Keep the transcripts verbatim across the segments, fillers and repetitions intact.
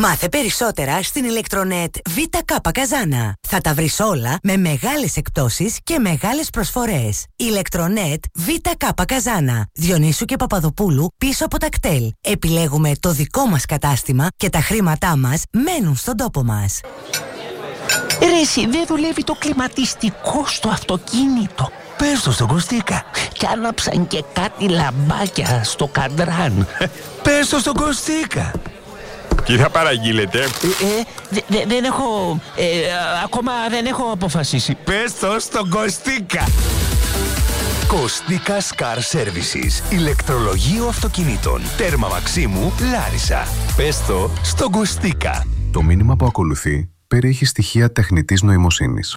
Μάθε περισσότερα στην ηλεκτρονετ ΒΚ Καζάνα. Θα τα βρεις όλα με μεγάλες εκπτώσεις και μεγάλες προσφορές. Ηλεκτρονετ ΒΚ Καζάνα. Διονύσου και Παπαδοπούλου πίσω από τα κτέλ. Επιλέγουμε το δικό μας κατάστημα και τα χρήματά μας μένουν στον τόπο μας. Ρε εσύ, δεν δουλεύει το κλιματιστικό στο αυτοκίνητο. Πες το στον Κωστίκα. Κι άναψαν και κάτι λαμπάκια στο καντράν. Πες το στον Κωστίκα. Τι θα παραγγείλετε? Ε, ε, δε, δε, δεν έχω... Ε, ακόμα δεν έχω αποφασίσει. Πες το στον Κωστίκα. Κωστίκα Car Services. Ηλεκτρολογείο αυτοκινήτων. Τέρμα Μαξίμου, Λάρισα. Πες το στον Κωστίκα. Το μήνυμα που ακολουθεί περιέχει στοιχεία τεχνητής νοημοσύνης.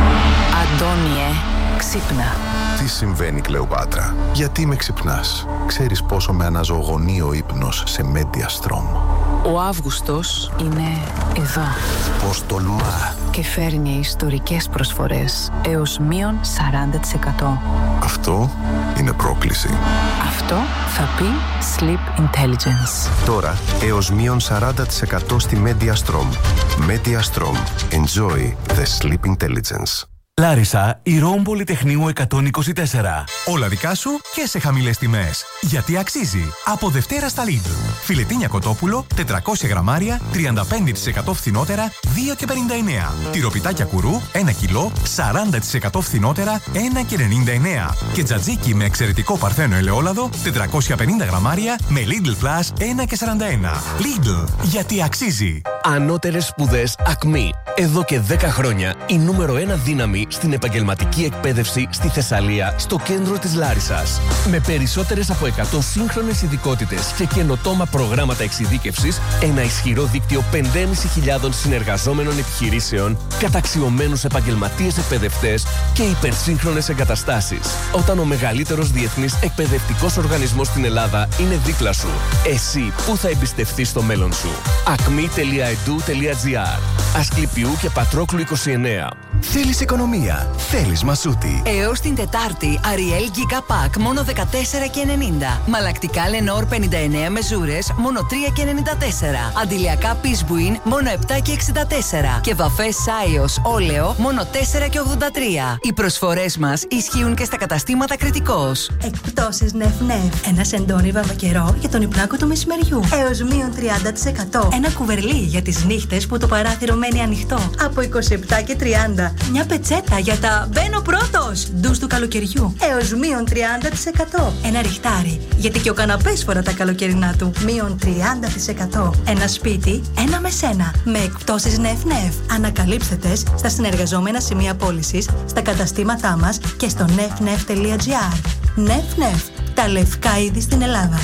Αντώνιε, ξύπνα. Τι συμβαίνει, Κλεοπάτρα? Γιατί με ξυπνάς? Ξέρεις πόσο με αναζωογονεί ο ύπνος σε Mediastrom. Ο Αύγουστος είναι εδώ. Πώς τολμά. Και φέρνει ιστορικές προσφορές έως μείον σαράντα τοις εκατό. Αυτό είναι πρόκληση. Αυτό θα πει Sleep Intelligence. Τώρα έως μείον σαράντα τοις εκατό στη Mediastrom. Mediastrom. Enjoy the Sleep Intelligence. Λάρισα, η Ρώμ Πολυτεχνείου εκατόν είκοσι τέσσερα. Όλα δικά σου και σε χαμηλές τιμές. Γιατί αξίζει. Από Δευτέρα στα Lidl. Φιλετίνια κοτόπουλο, τετρακόσια γραμμάρια, τριάντα πέντε τοις εκατό φθηνότερα, δύο και πενήντα εννέα. Τυροπιτάκια κουρού, ένα κιλό, σαράντα τοις εκατό φθηνότερα, ένα και ενενήντα εννέα. Και τζατζίκι με εξαιρετικό παρθένο ελαιόλαδο, τετρακόσια πενήντα γραμμάρια, με Lidl Plus, ένα και σαράντα ένα. Lidl, γιατί αξίζει. Ανώτερες σπουδές Ακμή. Εδώ και δέκα χρόνια η νούμερο ένα δύναμη στην επαγγελματική εκπαίδευση στη Θεσσαλία, στο κέντρο της Λάρισσας. Με περισσότερες από εκατό σύγχρονες ειδικότητες και καινοτόμα προγράμματα εξειδίκευσης, ένα ισχυρό δίκτυο πέντε χιλιάδες πεντακόσιων συνεργαζόμενων επιχειρήσεων, καταξιωμένους επαγγελματίες εκπαιδευτές και υπερσύγχρονες εγκαταστάσεις. Όταν ο μεγαλύτερος διεθνής εκπαιδευτικός οργανισμός στην Ελλάδα είναι δίπλα σου, εσύ πού θα εμπιστευτείς το μέλλον σου? ακμή τελεία e d u τελεία g r. Ασκληπιού και Πατρόκλου είκοσι εννέα. Θέλεις οικονομία, θέλεις μασούτη. Έως την Τετάρτη, Ariel Gigapack μόνο δεκατέσσερα και ενενήντα. Μαλακτικά Lenor πενήντα εννέα μεζούρες μόνο τρία και ενενήντα τέσσερα. Αντιλιακά Pishbuin μόνο επτά και εξήντα τέσσερα. Και βαφές Σάιος Όλεο μόνο τέσσερα και ογδόντα τρία. Οι προσφορές μας ισχύουν και στα καταστήματα Κρητικός. Εκπτώσεις νεφ νεφ. Ένα σεντόνι βαμβακερό για τον υπνάκο του μεσημεριού. Έως μείον τριάντα τοις εκατό. Ένα κουβερλί για τις νύχτες που το παράθυρο μένει ανοιχτό. Από είκοσι επτά και τριάντα. Μια πετσέτα για τα μπαίνω πρώτος ντους του καλοκαιριού. Έως μείον τριάντα τοις εκατό. Ένα ριχτάρι, γιατί και ο καναπές φορά τα καλοκαιρινά του. Μείον τριάντα τοις εκατό. Ένα σπίτι, ένα με σένα. Με εκπτώσεις νεφ νεφ. Ανακαλύψτε τες στα συνεργαζόμενα σημεία πώλησης, στα καταστήματά μας και στο νεφ νεφ τελεία τζι άρ. νεφ νεφ. Τα λευκά είδη στην Ελλάδα.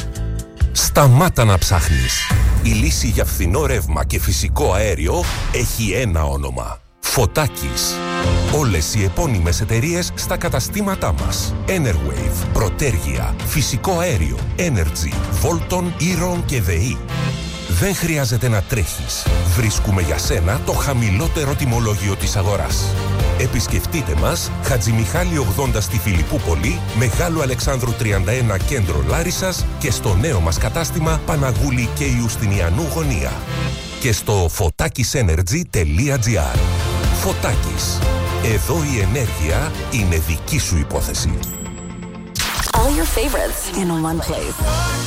Σταμάτα να ψάχνεις. Η λύση για φθηνό ρεύμα και φυσικό αέριο έχει ένα όνομα. Φωτάκης. Όλες οι επώνυμες εταιρείες στα καταστήματά μας. Enerwave, Protergia, Φυσικό Αέριο, Energy, Volton, Iron και ΔΕΗ. Δεν χρειάζεται να τρέχεις. Βρίσκουμε για σένα το χαμηλότερο τιμολόγιο της αγοράς. Επισκεφτείτε μας, Χατζημιχάλη ογδόντα στη Φιλιππούπολη, Μεγάλου Αλεξάνδρου τριάντα ένα κέντρο Λάρισσας και στο νέο μας κατάστημα Παναγούλη και Ιουστινιανού γωνία. Και στο φωτάκισenergy τελεία τζι άρ. Φωτάκης. Εδώ η ενέργεια είναι δική σου υπόθεση. All your favorites in one place.